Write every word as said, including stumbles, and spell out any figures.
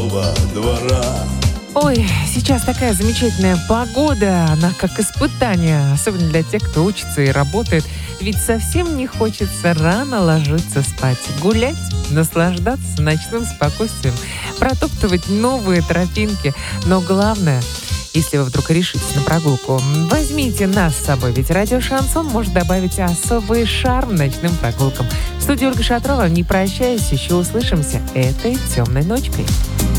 постоялого двора. Ой, сейчас такая замечательная погода, она как испытание, особенно для тех, кто учится и работает. Ведь совсем не хочется рано ложиться спать, гулять, наслаждаться ночным спокойствием, протоптывать новые тропинки. Но главное, если вы вдруг решитесь на прогулку, возьмите нас с собой, ведь радио «Шансон» может добавить особый шарм ночным прогулкам. В студии Ольга Шатрова, не прощаясь, еще услышимся этой темной ночкой.